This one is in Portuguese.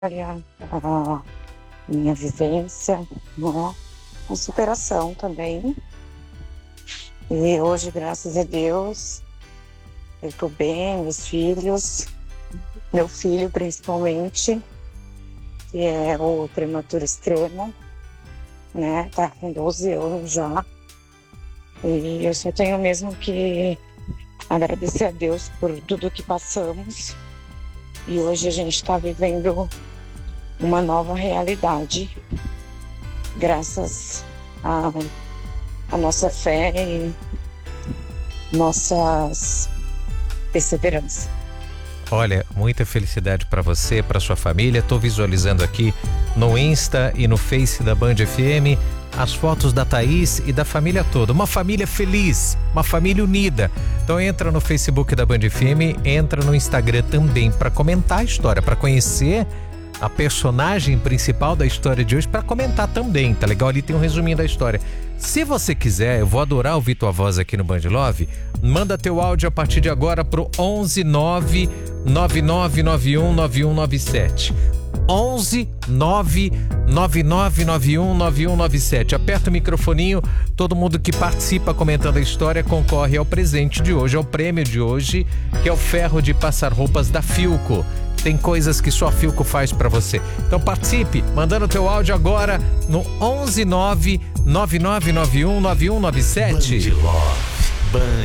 a minha vivência, né? A superação também. E hoje, graças a Deus, eu estou bem, meus filhos, meu filho principalmente, que é o prematuro extremo, né? Tá com 12 anos já. E eu só tenho mesmo que agradecer a Deus por tudo que passamos. E hoje a gente está vivendo uma nova realidade, graças à nossa fé e nossas perseveranças. Olha, muita felicidade para você, para sua família. Estou visualizando aqui no Insta e no Face da Band FM as fotos da Thaís e da família toda. Uma família feliz, uma família unida. Então entra no Facebook da Band FM, entra no Instagram também para comentar a história, para conhecer a personagem principal da história de hoje, para comentar também, tá legal? Ali tem um resuminho da história. Se você quiser, eu vou adorar ouvir tua voz aqui no Band Love. Manda teu áudio a partir de agora pro 11 9 9991 9197. 11 9 9991 9197. Aperta o microfoninho. Todo mundo que participa comentando a história concorre ao presente de hoje, ao prêmio de hoje, que é o ferro de passar roupas da Philco. Tem coisas que só a Philco faz pra você. Então participe, mandando teu áudio agora no 11 9 9991 9197. Band Love.